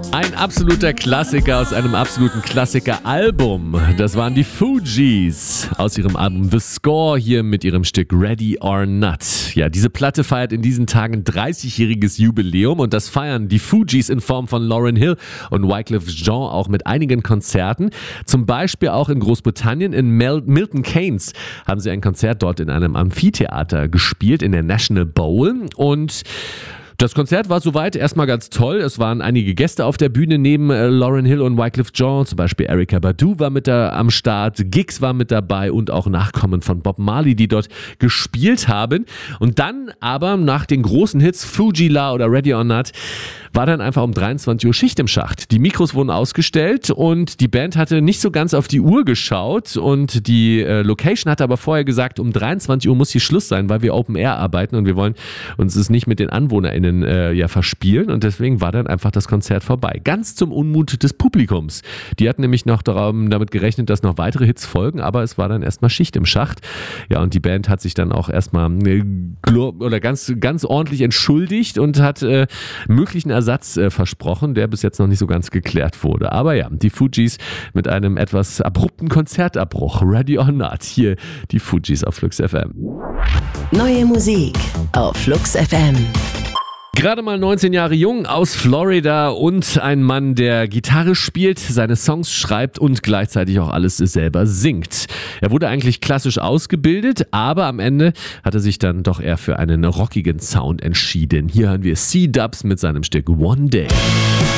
Ein absoluter Klassiker aus einem absoluten Klassiker-Album. Das waren die Fugees aus ihrem Album The Score, hier mit ihrem Stück Ready or Not. Ja, diese Platte feiert in diesen Tagen 30-jähriges Jubiläum und das feiern die Fugees in Form von Lauryn Hill und Wyclef Jean auch mit einigen Konzerten. Zum Beispiel auch in Großbritannien, in Milton Keynes haben sie ein Konzert dort in einem Amphitheater gespielt, in der National Bowl, und das Konzert war soweit erstmal ganz toll. Es waren einige Gäste auf der Bühne neben Lauryn Hill und Wyclef Jean. Zum Beispiel Erykah Badu war mit da am Start, Giggs war mit dabei und auch Nachkommen von Bob Marley, die dort gespielt haben. Und dann aber nach den großen Hits Fu-Gee-La oder Ready or Not war dann einfach um 23 Uhr Schicht im Schacht. Die Mikros wurden ausgestellt und die Band hatte nicht so ganz auf die Uhr geschaut und die Location hatte aber vorher gesagt, um 23 Uhr muss hier Schluss sein, weil wir Open Air arbeiten und wir wollen uns es nicht mit den AnwohnerInnen verspielen, und deswegen war dann einfach das Konzert vorbei. Ganz zum Unmut des Publikums. Die hatten nämlich noch damit gerechnet, dass noch weitere Hits folgen, aber es war dann erstmal Schicht im Schacht. Ja, und die Band hat sich dann auch erstmal ganz ordentlich entschuldigt und hat möglichen Ersatz versprochen, der bis jetzt noch nicht so ganz geklärt wurde. Aber ja, die Fugees mit einem etwas abrupten Konzertabbruch. Ready or Not. Hier die Fugees auf Flux FM. Neue Musik auf Flux FM. Gerade mal 19 Jahre jung, aus Florida und ein Mann, der Gitarre spielt, seine Songs schreibt und gleichzeitig auch alles selber singt. Er wurde eigentlich klassisch ausgebildet, aber am Ende hat er sich dann doch eher für einen rockigen Sound entschieden. Hier hören wir C-Dubs mit seinem Stück One Day.